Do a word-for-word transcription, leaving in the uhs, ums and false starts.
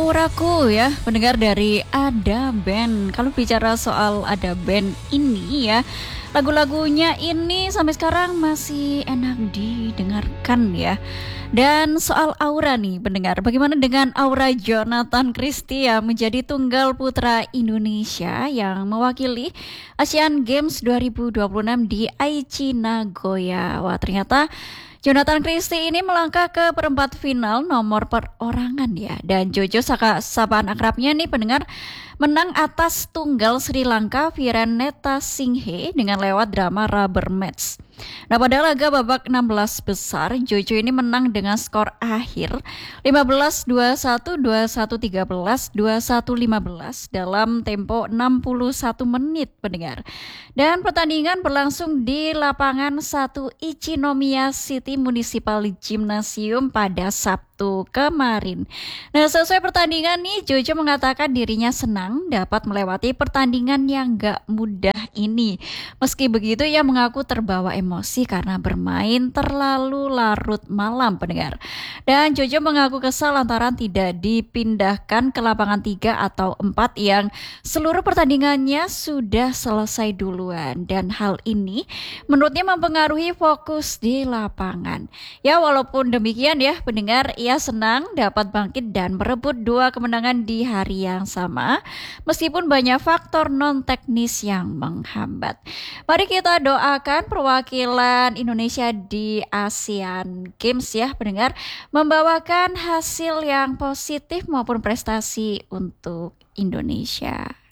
Auraku ya, pendengar dari Ada Band. Kalau bicara soal Ada Band ini ya, lagu-lagunya ini sampai sekarang masih enak didengarkan ya. Dan soal aura nih pendengar, bagaimana dengan aura Jonathan Christie yang menjadi tunggal putra Indonesia yang mewakili Asian Games dua ribu dua puluh enam di Aichi Nagoya. Wah, ternyata Jonathan Christie ini melangkah ke perempat final nomor perorangan ya. Dan Jojo Saka sapaan akrabnya nih pendengar menang atas tunggal Sri Lanka Viraneta Singhe dengan lewat drama rubber match. Nah, pada laga babak enam belas besar, Jojo ini menang dengan skor akhir lima belas dua puluh satu, dua puluh satu tiga belas, dua puluh satu lima belas dalam tempo enam puluh satu menit pendengar. Dan pertandingan berlangsung di lapangan satu Ichinomiya City Municipal Gymnasium pada Sabtu kemarin. Nah, selesai pertandingan nih, Jojo mengatakan dirinya senang dapat melewati pertandingan yang gak mudah ini. Meski begitu, ia mengaku terbawa emosi karena bermain terlalu larut malam pendengar. Dan Jojo mengaku kesal lantaran tidak dipindahkan ke lapangan tiga atau empat yang seluruh pertandingannya sudah selesai duluan. Dan hal ini menurutnya mempengaruhi fokus di lapangan. Ya, walaupun demikian ya pendengar, ia senang dapat bangkit dan merebut dua kemenangan di hari yang sama meskipun banyak faktor non teknis yang menghambat. Mari kita doakan perwakilan Indonesia di Asian Games ya pendengar, membawakan hasil yang positif maupun prestasi untuk Indonesia.